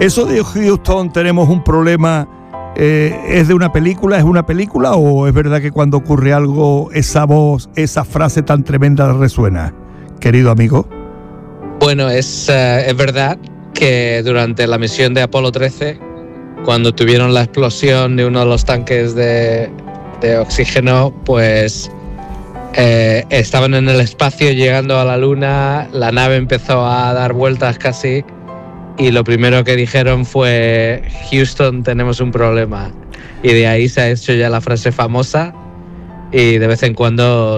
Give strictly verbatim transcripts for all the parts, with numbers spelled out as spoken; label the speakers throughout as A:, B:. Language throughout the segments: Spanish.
A: Eso de Houston tenemos un problema, eh, ¿es de una película? ¿Es una película o es verdad que cuando ocurre algo esa voz, esa frase tan tremenda resuena, querido amigo?
B: Bueno, es, uh, es verdad que durante la misión de Apolo trece, cuando tuvieron la explosión de uno de los tanques de, de oxígeno, pues eh, estaban en el espacio llegando a la Luna, la nave empezó a dar vueltas casi, y lo primero que dijeron fue: Houston, tenemos un problema. Y de ahí se ha hecho ya la frase famosa, y de vez en cuando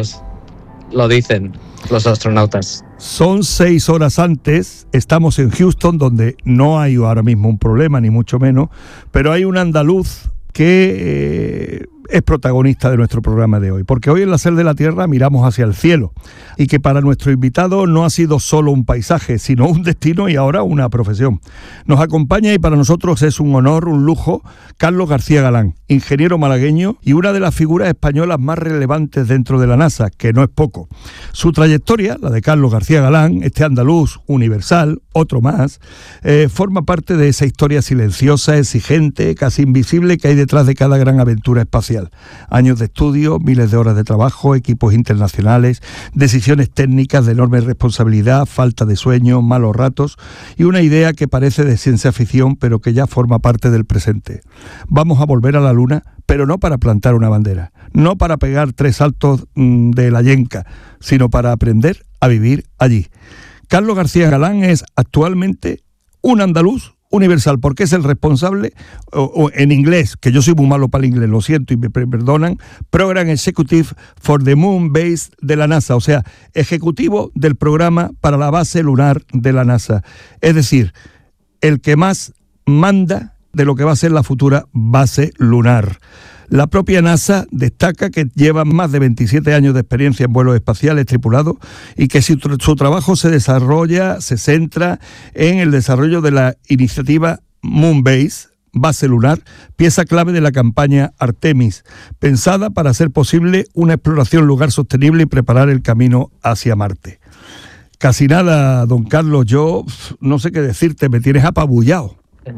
B: lo dicen los astronautas.
A: Son seis horas antes, estamos en Houston, donde no hay ahora mismo un problema, ni mucho menos, pero hay un andaluz que eh, es protagonista de nuestro programa de hoy, porque hoy en La Sal de la Tierra miramos hacia el cielo, y que para nuestro invitado no ha sido solo un paisaje, sino un destino y ahora una profesión. Nos acompaña, y para nosotros es un honor, un lujo, Carlos García Galán, ingeniero malagueño y una de las figuras españolas más relevantes dentro de la NASA, que no es poco. Su trayectoria, la de Carlos García Galán, este andaluz universal, otro más, eh, forma parte de esa historia silenciosa, exigente, casi invisible que hay detrás de cada gran aventura espacial. Años de estudio, miles de horas de trabajo, equipos internacionales, decisiones técnicas de enorme responsabilidad, falta de sueño, malos ratos y una idea que parece de ciencia ficción pero que ya forma parte del presente. Vamos a volver a la Luna, pero no para plantar una bandera, no para pegar tres saltos mmm, de la yenca, sino para aprender a vivir allí. Carlos García Galán es actualmente un andaluz universal, porque es el responsable, o, o en inglés, que yo soy muy malo para el inglés, lo siento y me perdonan, Program Executive for the Moon Base de la NASA, o sea, ejecutivo del programa para la base lunar de la NASA. Es decir, el que más manda de lo que va a ser la futura base lunar. La propia NASA destaca que lleva más de veintisiete años de experiencia en vuelos espaciales tripulados y que su, su trabajo se desarrolla, se centra en el desarrollo de la iniciativa Moonbase, base lunar, pieza clave de la campaña Artemis, pensada para hacer posible una exploración lunar sostenible y preparar el camino hacia Marte. Casi nada, don Carlos, yo no sé qué decirte, me tienes apabullado.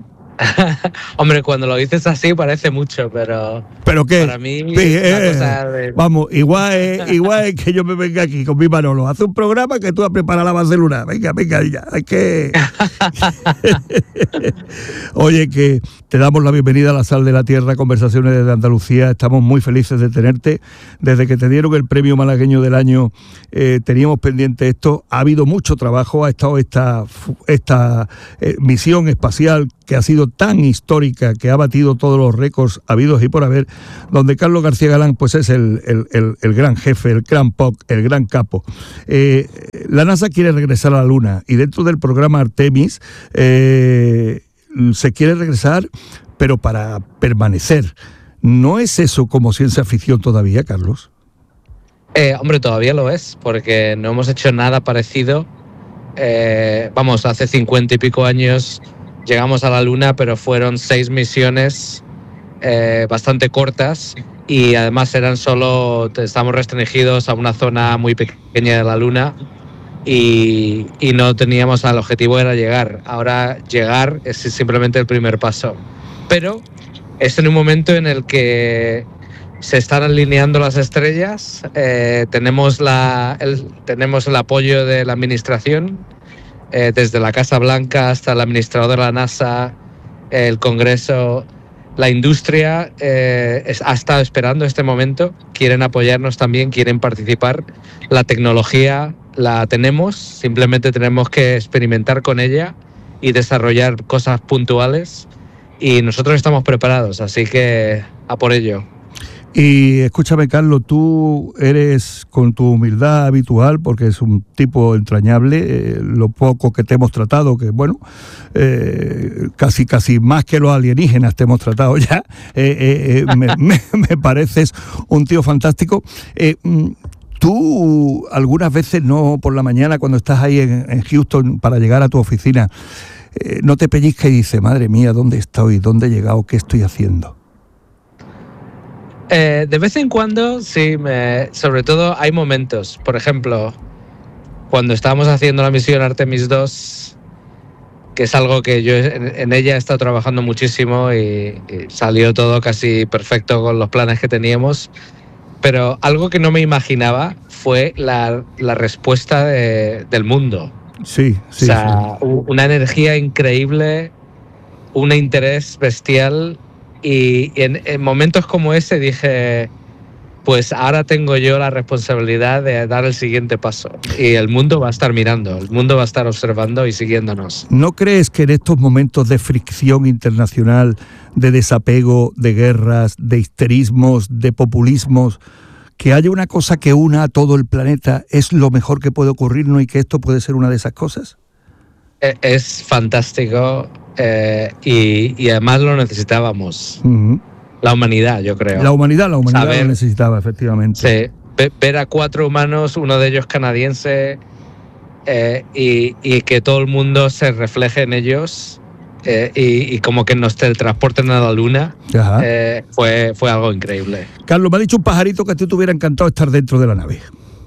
B: Hombre, cuando lo dices así parece mucho, pero
A: ¿Pero qué?
B: Para mí
A: eh,
B: es una
A: eh,
B: cosa de...
A: Vamos, igual es, igual es que yo me venga aquí con mi Manolo, hace un programa que tú has preparado la base lunar. Venga, venga, ya, hay que... Oye, que te damos la bienvenida a La Sal de la Tierra, Conversaciones desde Andalucía. Estamos muy felices de tenerte. Desde que te dieron el premio malagueño del año, eh, teníamos pendiente esto. Ha habido mucho trabajo, ha estado esta, esta eh, misión espacial que ha sido tan histórica, que ha batido todos los récords habidos y por haber, donde Carlos García Galán pues es el, el, el, el gran jefe, el gran P O C, el gran capo. Eh, la NASA quiere regresar a la Luna y dentro del programa Artemis eh, se quiere regresar, pero para permanecer. ¿No es eso como ciencia ficción todavía, Carlos?
B: Eh, hombre, todavía lo es, porque no hemos hecho nada parecido. Eh, vamos, hace cincuenta y pico años llegamos a la Luna, pero fueron seis misiones eh, bastante cortas y además eran solo, estamos restringidos a una zona muy pequeña de la Luna y, y no teníamos, el objetivo era llegar. Ahora llegar es simplemente el primer paso. Pero es en un momento en el que se están alineando las estrellas, eh, tenemos, la, el, tenemos el apoyo de la administración, Eh, desde la Casa Blanca hasta el administrador de la NASA, el Congreso, la industria eh, es, ha estado esperando este momento, quieren apoyarnos también, quieren participar. La tecnología la tenemos, simplemente tenemos que experimentar con ella y desarrollar cosas puntuales y nosotros estamos preparados, así que a por ello.
A: Y escúchame, Carlos, tú eres, con tu humildad habitual, porque es un tipo entrañable, eh, lo poco que te hemos tratado, que bueno, eh, casi casi más que los alienígenas te hemos tratado ya, eh, eh, eh, me, me, me pareces un tío fantástico. Eh, tú algunas veces, no por la mañana, cuando estás ahí en, en Houston para llegar a tu oficina, eh, no te pellizcas y dices, madre mía, ¿dónde estoy? ¿Dónde he llegado? ¿Qué estoy haciendo?
B: Eh, de vez en cuando, sí, me, sobre todo hay momentos. Por ejemplo, cuando estábamos haciendo la misión Artemis dos, que es algo que yo en, en ella he estado trabajando muchísimo y, y salió todo casi perfecto con los planes que teníamos. Pero algo que no me imaginaba fue la, la respuesta de, del mundo.
A: Sí, sí.
B: O sea,
A: sí.
B: una energía increíble, un interés bestial, y en, en momentos como ese dije, pues ahora tengo yo la responsabilidad de dar el siguiente paso. Y el mundo va a estar mirando, el mundo va a estar observando y siguiéndonos.
A: ¿No crees que en estos momentos de fricción internacional, de desapego, de guerras, de histerismos, de populismos, que haya una cosa que una a todo el planeta es lo mejor que puede ocurrirnos y que esto puede ser una de esas cosas?
B: Es fantástico eh, y, y además lo necesitábamos.
A: Uh-huh.
B: La humanidad, yo creo.
A: La humanidad, la humanidad
B: Saber,
A: lo necesitaba, efectivamente.
B: Sí, ver a cuatro humanos, uno de ellos canadiense, eh, y, y que todo el mundo se refleje en ellos, eh, y, y como que nos teletransporten a la luna, eh, fue, fue algo increíble.
A: Carlos, me ha dicho un pajarito que a ti te hubiera encantado estar dentro de la nave.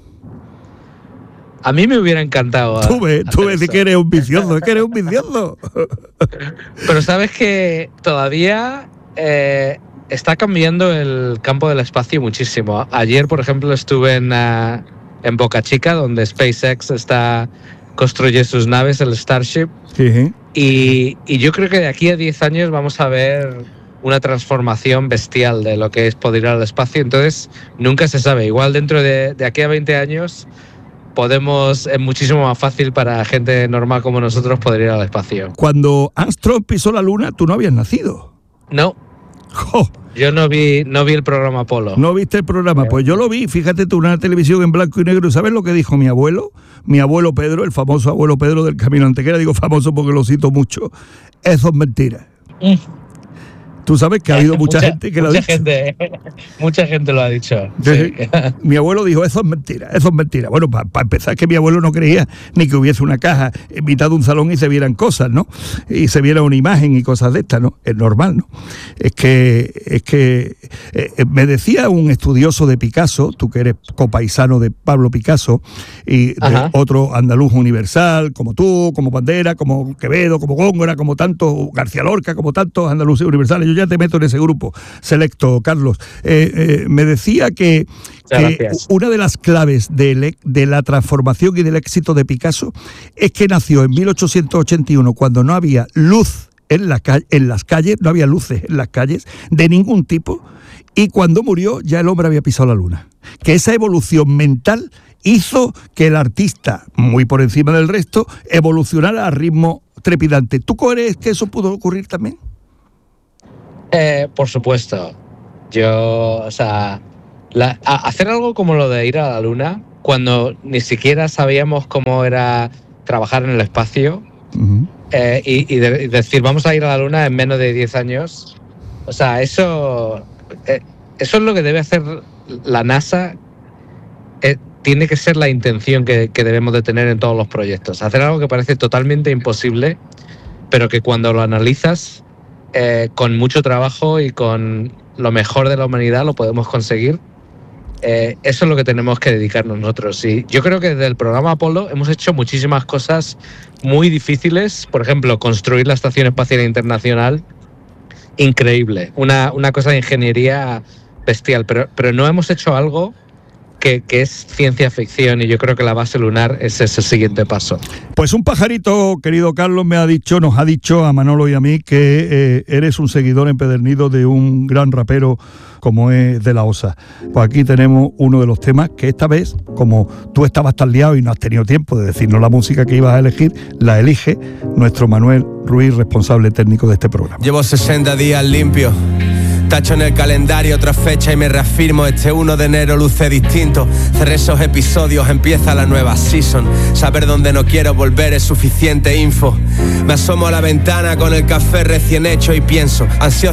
B: A mí me hubiera encantado.
A: Tú ves, tú ves que eres un vicioso, es que eres un vicioso.
B: Pero sabes que todavía eh, está cambiando el campo del espacio muchísimo. Ayer, por ejemplo, estuve en, uh, en Boca Chica, donde SpaceX está construye sus naves, el Starship.
A: Sí.
B: Y, y yo creo que de aquí a diez años vamos a ver una transformación bestial de lo que es poder ir al espacio. Entonces, nunca se sabe. Igual dentro de, de aquí a veinte años podemos, es muchísimo más fácil para gente normal como nosotros poder ir al espacio.
A: Cuando Armstrong pisó la luna, tú no habías nacido.
B: No.
A: ¡Jo!
B: Yo no vi, no vi el programa Apolo.
A: ¿No viste el programa? Pues yo lo vi, fíjate tú, una televisión en blanco y negro. ¿Sabes lo que dijo mi abuelo? Mi abuelo Pedro, el famoso abuelo Pedro del Camino Antequera. Digo famoso porque lo cito mucho. Eso es mentira. Mm. Tú sabes que ha habido mucha, mucha gente que lo ha dicho.
B: Gente, mucha gente lo ha dicho.
A: Sí. Mi abuelo dijo, eso es mentira, eso es mentira. Bueno, para pa empezar, que mi abuelo no creía ni que hubiese una caja en mitad de un salón y se vieran cosas, ¿no? Y se viera una imagen y cosas de estas, ¿no? Es normal, ¿no? Es que, es que eh, me decía un estudioso de Picasso, tú que eres copaisano de Pablo Picasso, y de otro andaluz universal, como tú, como Bandera, como Quevedo, como Góngora, como tantos, García Lorca, como tantos andaluces universales. Yo ya te meto en ese grupo selecto, Carlos. Eh, eh, me decía que, que una de las claves de, de la transformación y del éxito de Picasso es que nació en mil ochocientos ochenta y uno, cuando no había luz en, la, en las calles, no había luces en las calles de ningún tipo, y cuando murió ya el hombre había pisado la luna. Que esa evolución mental hizo que el artista, muy por encima del resto, evolucionara a ritmo trepidante. ¿Tú crees que eso pudo ocurrir también?
B: Eh, por supuesto. Yo, o sea, la, hacer algo como lo de ir a la luna, cuando ni siquiera sabíamos cómo era trabajar en el espacio, uh-huh. eh, y, y, de, y decir, vamos a ir a la luna en menos de diez años. O sea, eso, eh, eso es lo que debe hacer la NASA. Eh, tiene que ser la intención que, que debemos de tener en todos los proyectos. Hacer algo que parece totalmente imposible, pero que cuando lo analizas, Eh, con mucho trabajo y con lo mejor de la humanidad lo podemos conseguir. Eh, eso es lo que tenemos que dedicarnos nosotros. Y yo creo que desde el programa Apolo hemos hecho muchísimas cosas muy difíciles. Por ejemplo, construir la Estación Espacial Internacional, increíble. Una, una cosa de ingeniería bestial, pero, pero no hemos hecho algo Que, que es ciencia ficción, y yo creo que la base lunar es ese siguiente paso.
A: Pues un pajarito, querido Carlos, me ha dicho, nos ha dicho a Manolo y a mí que eh, eres un seguidor empedernido de un gran rapero como es De La Osa. Pues aquí tenemos uno de los temas que esta vez, como tú estabas tan liado y no has tenido tiempo de decirnos la música que ibas a elegir, la elige nuestro Manuel Ruiz, responsable técnico de este programa.
C: Llevo sesenta días limpio, tacho en el calendario otra fecha y me reafirmo, este uno de enero luce distinto. Cerré esos episodios, empieza la nueva season. Saber dónde no quiero volver es suficiente info. Me asomo a la ventana con el café recién hecho y pienso, ansioso